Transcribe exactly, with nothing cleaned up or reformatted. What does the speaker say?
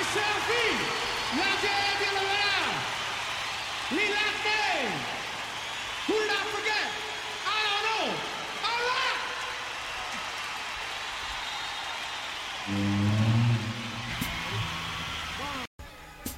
Selfie, la gente de la we latte, who did I forget? I don't know. All right.